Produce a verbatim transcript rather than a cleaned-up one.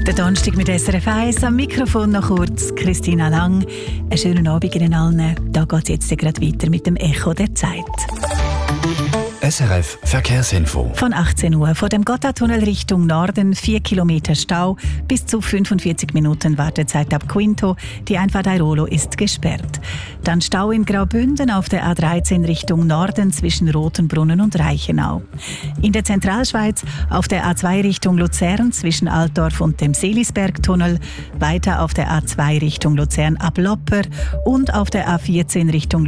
Der Donnerstag mit S R F eins, am Mikrofon noch kurz Christina Lang. Einen schönen Abend Ihnen allen. Da geht es jetzt gerade weiter mit dem Echo der Zeit. S R F Verkehrsinfo. Von achtzehn Uhr vor dem Gotthardtunnel Richtung Norden vier Kilometer Stau, bis zu fünfundvierzig Minuten Wartezeit ab Quinto. Die Einfahrt Airolo ist gesperrt. Dann Stau in Graubünden auf der A dreizehn Richtung Norden zwischen Rotenbrunnen und Reichenau. In der Zentralschweiz auf der A zwei Richtung Luzern zwischen Altdorf und dem Seelisbergtunnel, weiter auf der A zwei Richtung Luzern ab Lopper und auf der A vierzehn Richtung